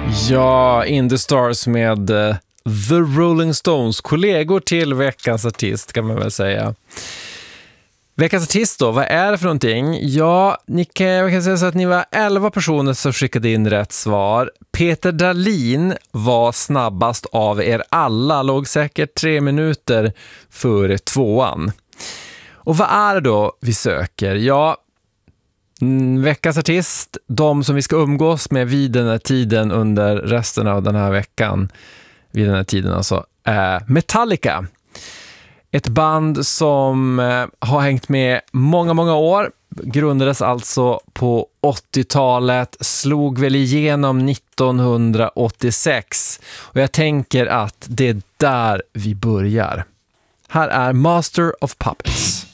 Ja, In the Stars med The Rolling Stones, kollegor till veckans artist kan man väl säga. Veckans artist då, vad är det för någonting? Ja, jag kan säga så att ni var 11 personer som skickade in rätt svar. Peter Dahlin var snabbast av er alla, låg säkert 3 minuter före 2:an. Och vad är det då vi söker? Ja, veckans artist, de som vi ska umgås med vid den här tiden under resten av den här veckan, vid den här tiden alltså, är Metallica. Ett band som har hängt med många år, grundades alltså på 80-talet, slog väl igenom 1986 och jag tänker att det är där vi börjar. Här är Master of Puppets.